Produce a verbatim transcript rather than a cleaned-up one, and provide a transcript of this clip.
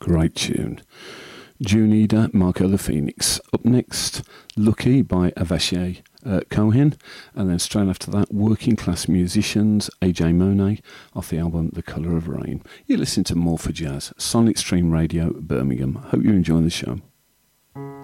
Great tune. Junida, Marco the Phoenix. Up next, Lucky by Avishai uh, Cohen. And then straight after that, Working Class Musicians, A J Monet, off the album The Colour of Rain. You listen to More for Jazz, Sonic Stream Radio, Birmingham. Hope you're enjoying the show.